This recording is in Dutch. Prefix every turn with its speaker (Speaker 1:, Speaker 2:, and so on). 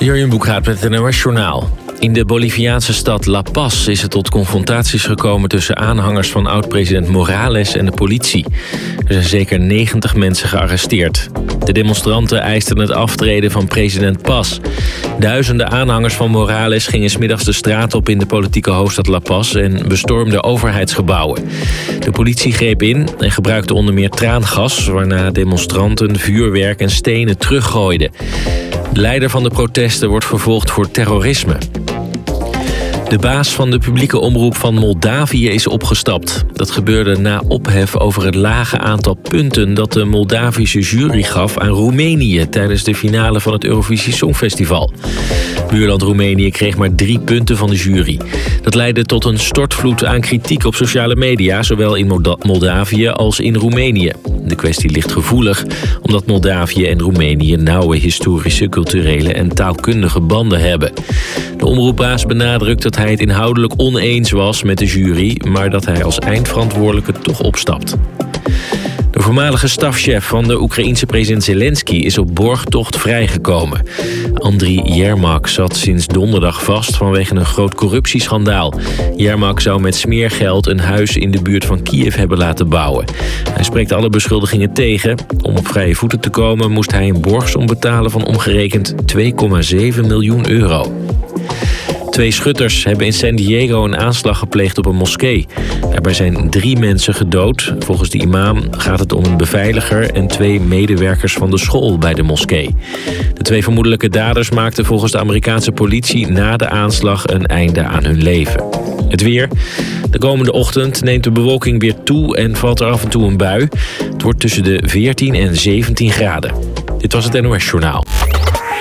Speaker 1: Jurjen Boekraat met het NOS-journaal. In de Boliviaanse stad La Paz is het tot confrontaties gekomen tussen aanhangers van oud-president Morales en de politie. Er zijn zeker 90 mensen gearresteerd. De demonstranten eisten het aftreden van president Paz. Duizenden aanhangers van Morales gingen 's middags de straat op in de politieke hoofdstad La Paz en bestormden overheidsgebouwen. De politie greep in en gebruikte onder meer traangas, waarna demonstranten vuurwerk en stenen teruggooiden. De leider van de protesten wordt vervolgd voor terrorisme. De baas van de publieke omroep van Moldavië is opgestapt. Dat gebeurde na ophef over het lage aantal punten dat de Moldavische jury gaf aan Roemenië tijdens de finale van het Eurovisie Songfestival. Buurland Roemenië kreeg maar 3 punten van de jury. Dat leidde tot een stortvloed aan kritiek op sociale media, zowel in Moldavië als in Roemenië. De kwestie ligt gevoelig, omdat Moldavië en Roemenië nauwe historische, culturele en taalkundige banden hebben. De omroepbaas benadrukt dat hij het inhoudelijk oneens was met de jury, maar dat hij als eindverantwoordelijke toch opstapt. De voormalige stafchef van de Oekraïense president Zelensky is op borgtocht vrijgekomen. Andriy Yermak zat sinds donderdag vast vanwege een groot corruptieschandaal. Yermak zou met smeergeld een huis in de buurt van Kiev hebben laten bouwen. Hij spreekt alle beschuldigingen tegen. Om op vrije voeten te komen moest hij een borgsom betalen van omgerekend 2,7 miljoen euro. 2 schutters hebben in San Diego een aanslag gepleegd op een moskee. Daarbij zijn 3 mensen gedood. Volgens de imam gaat het om een beveiliger en 2 medewerkers van de school bij de moskee. De 2 vermoedelijke daders maakten volgens de Amerikaanse politie na de aanslag een einde aan hun leven. Het weer. De komende ochtend neemt de bewolking weer toe en valt er af en toe een bui. Het wordt tussen de 14 en 17 graden. Dit was het NOS Journaal.